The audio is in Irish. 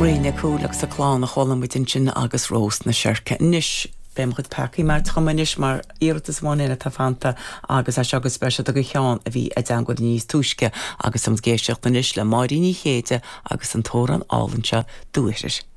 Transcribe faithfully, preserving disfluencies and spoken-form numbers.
Rina cúlach sa chlán a cholam within sin agus rós na sirce. Nis bem chud paci mar chamanis mar iirtas mhaine tá fanta agus a segus speisial a go cheán a bhí a dangod níos túisce agus sam géisiocht na isis le marí ní chéide agus an tóran álanse dúisis.